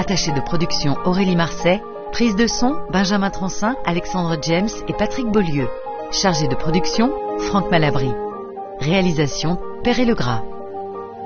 Attaché de production Aurélie Marseille. Prise de son Benjamin Troncin, Alexandre James et Patrick Beaulieu. Chargé de production Franck Malabry. Réalisation Perret Legras.